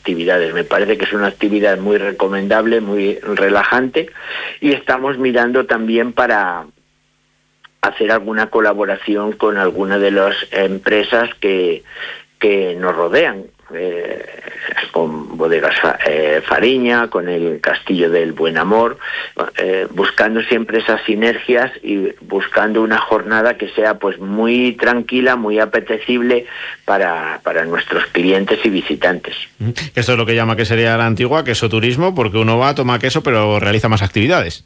actividades. Me parece que es una actividad muy recomendable, muy relajante, y estamos mirando también para hacer alguna colaboración con alguna de las empresas que nos rodean, con Bodegas Fariña, con el Castillo del Buen Amor, buscando siempre esas sinergias y buscando una jornada que sea pues muy tranquila, muy apetecible para nuestros clientes y visitantes. Esto es lo que llama Quesería La Antigua, queso turismo, porque uno va, toma queso, pero realiza más actividades.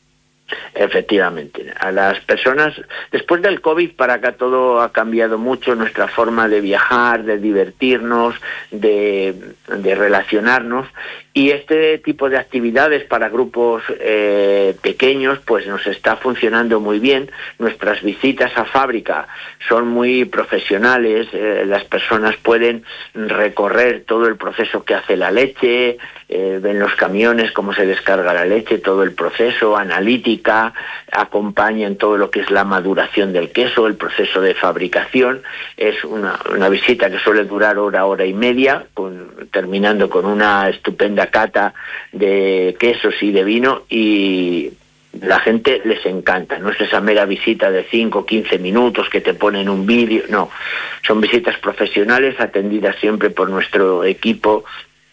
Efectivamente, a las personas, después del COVID para acá todo ha cambiado mucho, nuestra forma de viajar, de divertirnos, de relacionarnos, y este tipo de actividades para grupos pequeños pues nos está funcionando muy bien. Nuestras visitas a fábrica son muy profesionales, las personas pueden recorrer todo el proceso que hace la leche, ven los camiones, cómo se descarga la leche, todo el proceso, analítica, acompañan todo lo que es la maduración del queso, el proceso de fabricación. Es una visita que suele durar hora y media, terminando con una estupenda cata de quesos y de vino, y la gente les encanta. No es esa mera visita de 5 o 15 minutos que te ponen un vídeo, no, son visitas profesionales atendidas siempre por nuestro equipo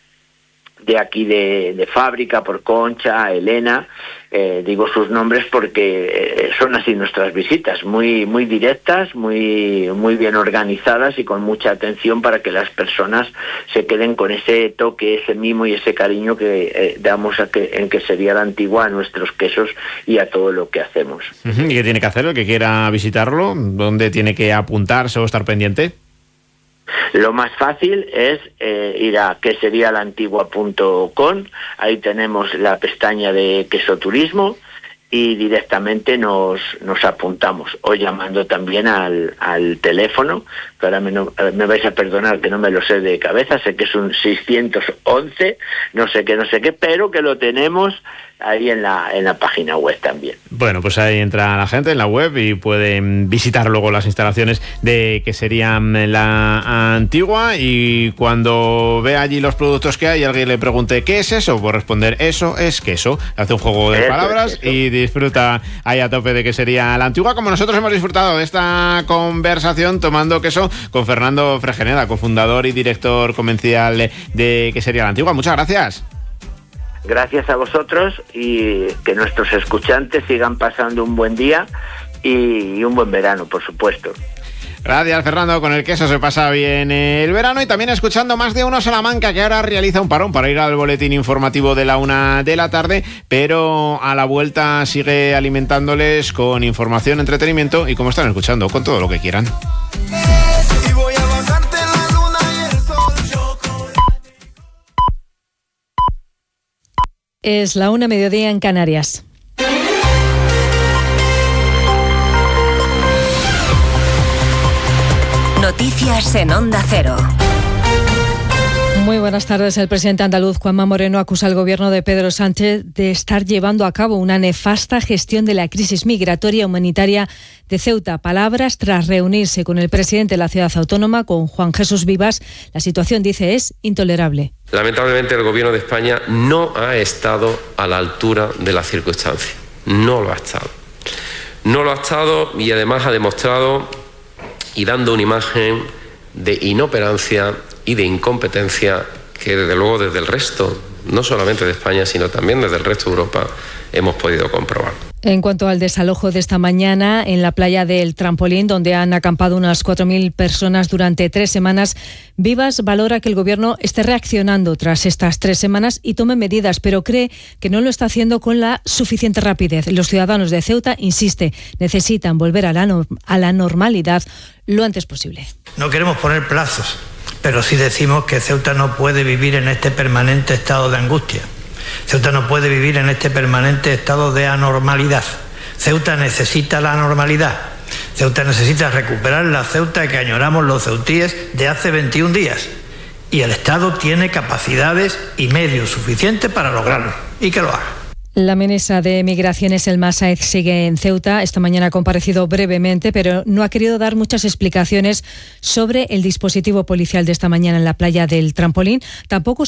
de aquí de fábrica, por Concha, Elena. Digo sus nombres porque son así nuestras visitas, muy muy directas, muy bien organizadas y con mucha atención para que las personas se queden con ese toque, ese mimo y ese cariño que damos en Quesería La Antigua a nuestros quesos y a todo lo que hacemos. ¿Y qué tiene que hacer el que quiera visitarlo? ¿Dónde tiene que apuntarse o estar pendiente? Lo más fácil es ir a queserialantigua.com, ahí tenemos la pestaña de queso turismo y directamente nos apuntamos, o llamando también al teléfono, que ahora me vais a perdonar que no me lo sé de cabeza, sé que es un 611, no sé qué, pero que lo tenemos ahí en la página web también. Bueno, pues ahí entra la gente en la web y pueden visitar luego las instalaciones de Quesería La Antigua, y cuando ve allí los productos que hay y alguien le pregunte ¿qué es eso? Pues responder eso es queso. Hace un juego de palabras y disfruta ahí a tope de Quesería La Antigua, como nosotros hemos disfrutado de esta conversación tomando queso con Fernando Fregeneda, cofundador y director comercial de Quesería La Antigua. Muchas gracias. Gracias a vosotros, y que nuestros escuchantes sigan pasando un buen día y un buen verano, por supuesto. Gracias, Fernando. Con el queso se pasa bien el verano, y también escuchando Más de Uno Salamanca, que ahora realiza un parón para ir al boletín informativo de la 1 de la tarde, pero a la vuelta sigue alimentándoles con información, entretenimiento y, como están escuchando, con todo lo que quieran. Es la 1:00, mediodía en Canarias. Noticias en Onda Cero. Muy buenas tardes. El presidente andaluz, Juanma Moreno, acusa al gobierno de Pedro Sánchez de estar llevando a cabo una nefasta gestión de la crisis migratoria humanitaria de Ceuta. Palabras tras reunirse con el presidente de la ciudad autónoma, con Juan Jesús Vivas. La situación, dice, es intolerable. Lamentablemente, el gobierno de España no ha estado a la altura de la circunstancia. No lo ha estado. No lo ha estado, y además ha demostrado y dando una imagen de inoperancia y de incompetencia que, desde luego, desde el resto, no solamente de España, sino también desde el resto de Europa, hemos podido comprobar. En cuanto al desalojo de esta mañana en la playa del Trampolín, donde han acampado unas 4.000 personas durante 3 semanas, Vivas valora que el Gobierno esté reaccionando tras estas 3 semanas y tome medidas, pero cree que no lo está haciendo con la suficiente rapidez. Los ciudadanos de Ceuta, insiste, necesitan volver a la normalidad lo antes posible. No queremos poner plazos, pero sí decimos que Ceuta no puede vivir en este permanente estado de angustia. Ceuta no puede vivir en este permanente estado de anormalidad. Ceuta necesita la normalidad. Ceuta necesita recuperar la Ceuta que añoramos los ceutíes de hace 21 días. Y el Estado tiene capacidades y medios suficientes para lograrlo. Y que lo haga. La ministra de Migraciones, Elma Sáez, sigue en Ceuta. Esta mañana ha comparecido brevemente, pero no ha querido dar muchas explicaciones sobre el dispositivo policial de esta mañana en la playa del Trampolín. Tampoco